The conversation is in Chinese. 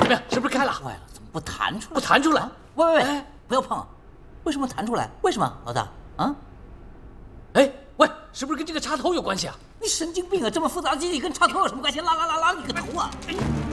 么样？是不是开了？ 坏了，怎么不弹出来？ 不弹出来？ 喂，不要碰！为什么弹出来？为什么，老大？啊？ 哎，喂，是不是跟这个插头有关系啊？ 你神经病啊！这么复杂的机器跟插头有什么关系？拉你个头啊！